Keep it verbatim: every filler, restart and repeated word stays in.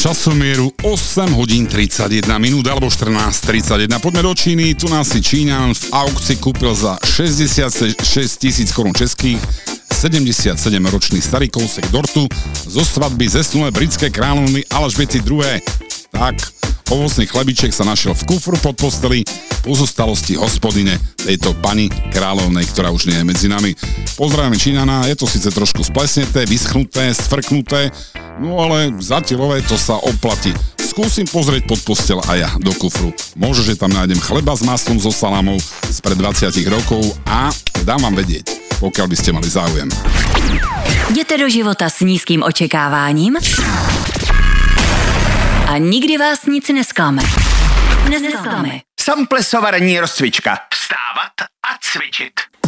časomieru osem hodín tridsaťjeden minút alebo štrnásť tridsaťjeden. Poďme do Číny, tu nás si Číňan v aukcii kúpil za šesťdesiatšesť tisíc korún českých sedemdesiatsedemročný starý kousek dortu zo svadby zesnulé britskej kráľovny Alžbiety druhej. Tak, ovocný chlebiček sa našiel v kufru pod posteli pozostalosti hospodine tejto pani kráľovnej, ktorá už nie je medzi nami. Pozdravujeme Číňana, je to síce trošku splesneté, vyschnuté, sfrknuté, no ale zatiaľové to sa oplatí. Skúsim pozrieť pod postel a ja do kufru. Môže, že tam nájdem chleba s maslom so salámou spred dvadsať rokov a dám vám vedieť, pokiaľ by ste mali záujem. Jděte do života s nízkým očekáváním a nikdy vás nic nesklame. Nesklame. Samplesovarený rozcvička. Vstávat a cvičit.